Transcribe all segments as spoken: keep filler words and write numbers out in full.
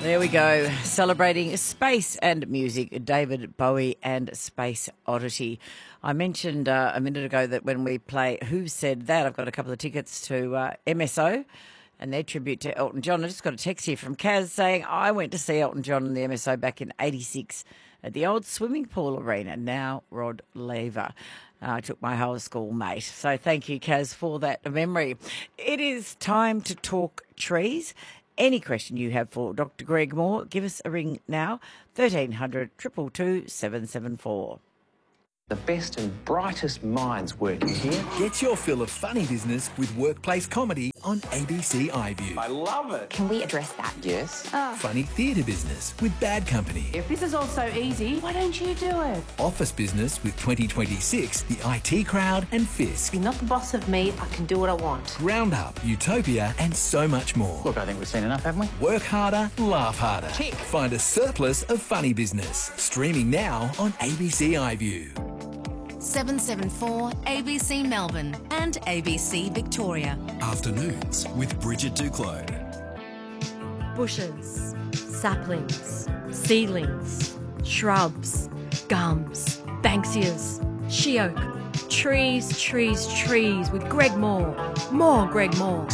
There we go, celebrating space and music, David Bowie and Space Oddity. I mentioned uh, a minute ago that when we play Who Said That, I've got a couple of tickets to uh, M S O and their tribute to Elton John. I just got a text here from Kaz saying, I went to see Elton John and the M S O back in eighty-six at the old swimming pool arena, now Rod Laver. Uh, I took my whole school mate. So thank you, Kaz, for that memory. It is time to talk trees. Any question you have for Doctor Greg Moore, give us a ring now, thirteen hundred, two two two, seven seven four. The best and brightest minds working here. Get your fill of funny business with workplace comedy on A B C iView. I love it. Can we address that? Yes. Funny theatre business with Bad Company. If this is all so easy, why don't you do it? Office business with twenty twenty-six, the I T Crowd and Fisk. You're not the boss of me, I can do what I want. Roundup, Utopia and so much more. Look, I think we've seen enough, haven't we? Work harder, laugh harder. Tick. Find a surplus of funny business. Streaming now on A B C iView. seven seven four A B C Melbourne and A B C Victoria. Afternoons with Bridget Duclos. Bushes, saplings, seedlings, shrubs, gums, banksias, she oak, trees, trees, trees with Greg Moore. More Greg Moore.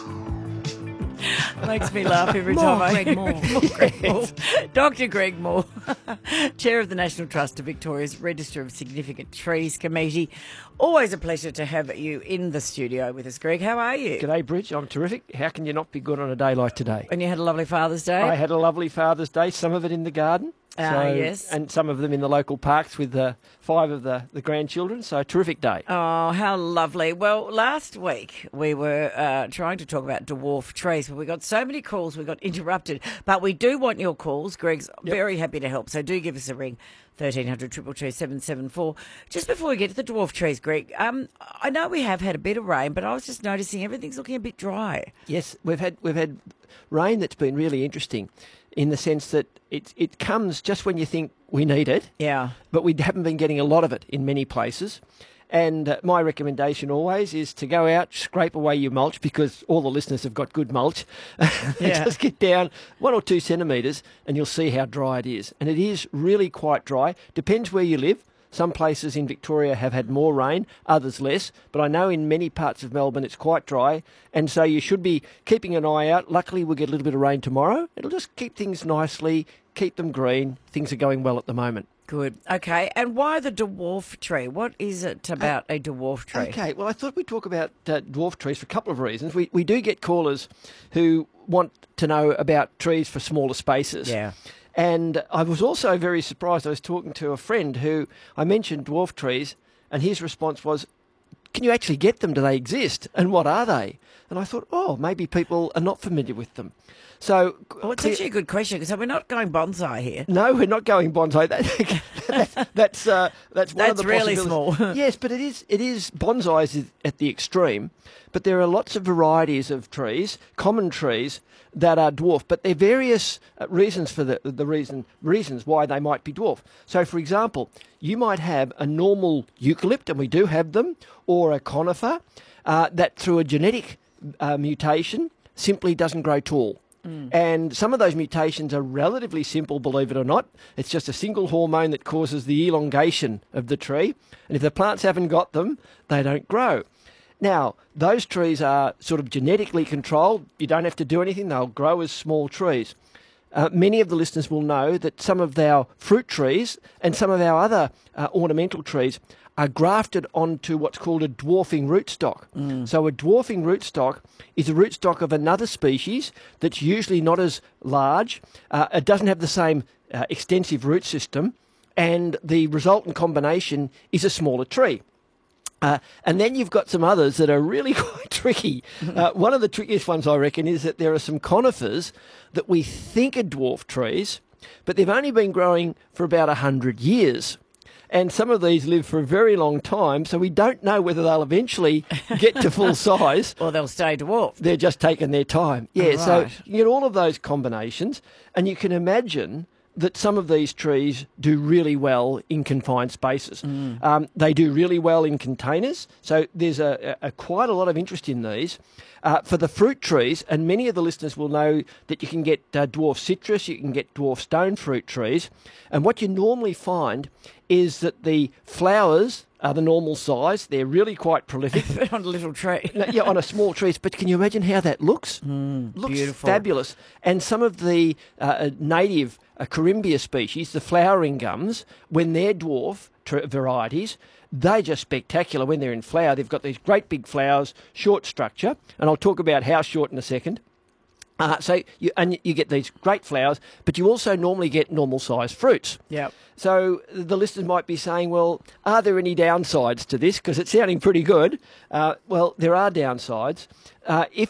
Makes me laugh every More time I Greg hear Moore. it. More Greg Moore. Doctor Greg Moore, Chair of the National Trust of Victoria's Register of Significant Trees Committee. Always a pleasure to have you in the studio with us, Greg. How are you? G'day, Bridge. I'm terrific. How can you not be good on a day like today? And you had a lovely Father's Day? I had a lovely Father's Day, some of it in the garden. Ah, so, yes. And some of them in the local parks with uh, five of the, the grandchildren. So, terrific day. Oh, how lovely. Well, last week we were uh, trying to talk about dwarf trees, but we got so many calls we got interrupted. But we do want your calls. Greg's Yep. very happy to help, so do give us a ring, thirteen hundred, two two two, seven seven four. Just before we get to the dwarf trees, Greg, um, I know we have had a bit of rain, but I was just noticing everything's looking a bit dry. Yes, we've had we've had rain that's been really interesting in the sense that it, it comes just when you think we need it. Yeah. But we haven't been getting a lot of it in many places. And uh, my recommendation always is to go out, scrape away your mulch, because all the listeners have got good mulch. Yeah. Just get down one or two centimetres and you'll see how dry it is. And it is really quite dry. Depends where you live. Some places in Victoria have had more rain, others less. But I know in many parts of Melbourne it's quite dry. And so you should be keeping an eye out. Luckily, we'll get a little bit of rain tomorrow. It'll just keep things nicely, keep them green. Things are going well at the moment. Good. Okay. And why the dwarf tree? What is it about a dwarf tree? Okay, well, I thought we'd talk about uh, dwarf trees for a couple of reasons. We we do get callers who want to know about trees for smaller spaces. Yeah. And I was also very surprised. I was talking to a friend who I mentioned dwarf trees, and his response was, can you actually get them? Do they exist? And what are they? And I thought, oh, maybe people are not familiar with them. So, Well, it's actually a good question, because we're not going bonsai here. no, we're not going bonsai. That, that, that's uh, that's one of That's the really possibilities. small. Yes, but it is it is bonsai is at the extreme. But there are lots of varieties of trees, common trees that are dwarf. But there are various uh, reasons for the the reason reasons why they might be dwarf. So, for example, you might have a normal eucalypt, and we do have them, or a conifer uh, that through a genetic uh, mutation simply doesn't grow tall. And some of those mutations are relatively simple, believe it or not. It's just a single hormone that causes the elongation of the tree. And if the plants haven't got them, they don't grow. Now, those trees are sort of genetically controlled. You don't have to do anything. They'll grow as small trees. Uh, many of the listeners will know that some of our fruit trees and some of our other uh, ornamental trees are grafted onto what's called a dwarfing rootstock. Mm. So a dwarfing rootstock is a rootstock of another species that's usually not as large. Uh, it doesn't have the same uh, extensive root system, and the resultant combination is a smaller tree. Uh, and then you've got some others that are really quite tricky. Uh, one of the trickiest ones, I reckon, is that there are some conifers that we think are dwarf trees, but they've only been growing for about one hundred years. And some of these live for a very long time, so we don't know whether they'll eventually get to full size. Or they'll stay dwarf. They're just taking their time. Yeah, so Right. you get all of those combinations, and you can imagine that some of these trees do really well in confined spaces. Mm. Um, they do really well in containers, so there's a, a, a quite a lot of interest in these. Uh, for the fruit trees, and many of the listeners will know that you can get uh, dwarf citrus, you can get dwarf stone fruit trees, and what you normally find is that the flowers are the normal size. They're really quite prolific. On a little tree. Yeah, on a small tree. But can you imagine how that looks? Mm, looks beautiful. fabulous. And some of the uh, native uh, Corymbia species, the flowering gums, when they're dwarf tr- varieties, they're just spectacular when they're in flower. They've got these great big flowers, short structure, and I'll talk about how short in a second. Uh, so you, and you get these great flowers, but you also normally get normal-sized fruits. Yep. So the listeners might be saying, well, are there any downsides to this? Because it's sounding pretty good. Uh, well, there are downsides. Uh, if